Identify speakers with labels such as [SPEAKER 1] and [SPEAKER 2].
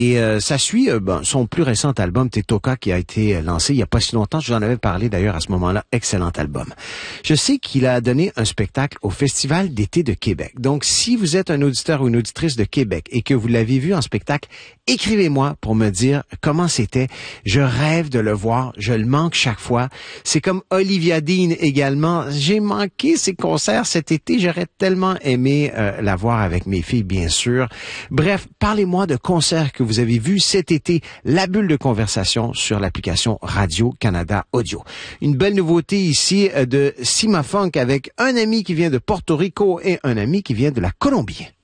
[SPEAKER 1] Et ça suit son plus récent album, Tetoka, qui a été lancé il n'y a pas si longtemps. Je vous en avais parlé d'ailleurs à ce moment-là. Excellent album. Je sais qu'il a donné un spectacle au Festival d'été de Québec. Donc, si vous êtes un auditeur ou une auditrice de Québec et que vous l'avez vu en spectacle, écrivez-moi pour me dire comment c'était. Je rêve de le voir. Je le manque chaque fois. C'est comme Olivia Dean également. J'ai manqué ses concerts cet été. J'aurais tellement aimé la voir avec mes filles, bien sûr. Bref, parlez-moi de concerts que vous avez vus cet été. La bulle de conversation sur l'application Radio-Canada Audio. Une belle nouveauté ici de Sima Funk avec un ami qui vient de Porto Rico et un ami qui vient de la Colombie.